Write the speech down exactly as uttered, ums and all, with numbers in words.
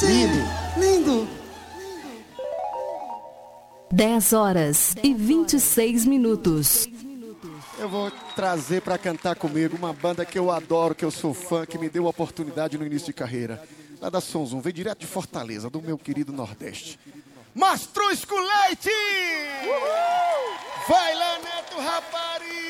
Lindo. Lindo. dez horas e vinte e seis minutos. Eu vou trazer pra cantar comigo uma banda que eu adoro, que eu sou fã, que me deu a oportunidade no início de carreira. Lá da Sonzum, veio direto de Fortaleza, do meu querido Nordeste. Mastruz com leite! Uhul! Vai lá, Neto Rapariga!